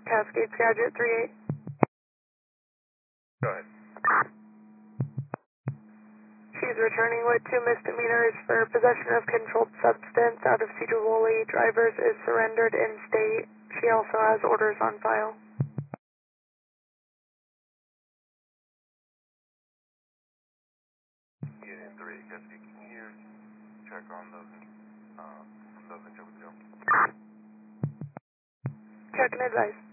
Cascade Skagit 38. Go ahead. She's returning with 2 misdemeanors for possession of controlled substance out of Cedar Woolley. Drivers is surrendered in state. She also has orders on file. Unit 3, Cascade, can you check on those in Joe? Check and advise.